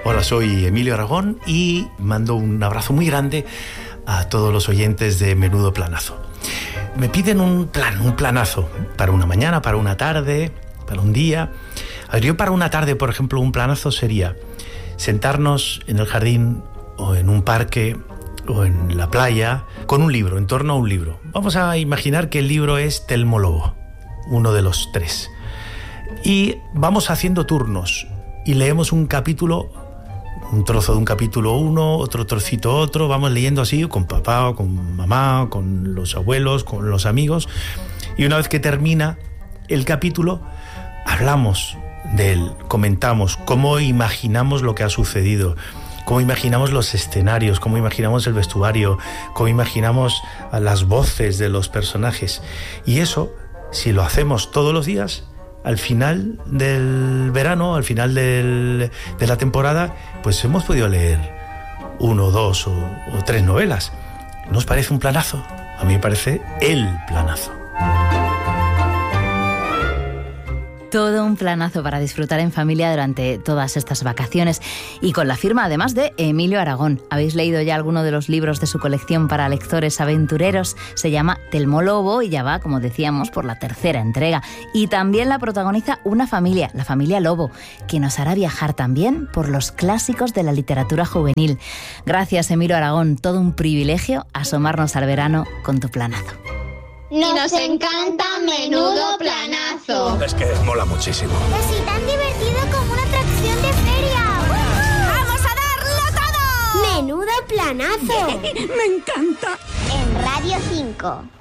Hola, soy Emilio Aragón y mando un abrazo muy grande a todos los oyentes de Menudo Planazo. Me piden un planazo para una mañana, para una tarde, para un día. A ver, yo para una tarde, por ejemplo, un planazo sería sentarnos en el jardín o en un parque o en la playa con un libro, en torno a un libro. Vamos a imaginar que el libro es Telmo Lobo, uno de los 3. Y vamos haciendo turnos y leemos un capítulo, un trozo de un capítulo uno, otro trocito otro, vamos leyendo así con papá o con mamá, con los abuelos, con los amigos, y una vez que termina el capítulo hablamos de él, comentamos cómo imaginamos lo que ha sucedido, cómo imaginamos los escenarios, cómo imaginamos el vestuario, cómo imaginamos las voces de los personajes. Y eso, si lo hacemos todos los días, al final del verano, al final de la temporada, pues hemos podido leer 1, 2 o 3 novelas. ¿No os parece un planazo? A mí me parece el planazo. Todo un planazo para disfrutar en familia durante todas estas vacaciones y con la firma además de Emilio Aragón. ¿Habéis leído ya alguno de los libros de su colección para lectores aventureros? Se llama Telmo Lobo y ya va, como decíamos, por la 3ª entrega. Y también la protagoniza una familia, la familia Lobo, que nos hará viajar también por los clásicos de la literatura juvenil. Gracias, Emilio Aragón. Todo un privilegio asomarnos al verano con tu planazo. Nos encanta Menudo Planazo. Es que mola muchísimo. Es tan divertido como una atracción de feria. ¡Vamos a darlo todo! ¡Menudo Planazo! ¡Me encanta! En Radio 5.